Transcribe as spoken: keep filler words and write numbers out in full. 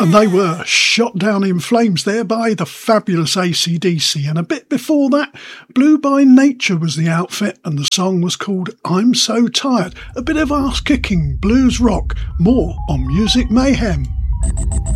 And they were shot down in flames there by the fabulous A C D C. And a bit before that, Blue by Nature was the outfit, and the song was called I'm So Tired. A bit of ass-kicking blues rock. More on Music Mayhem.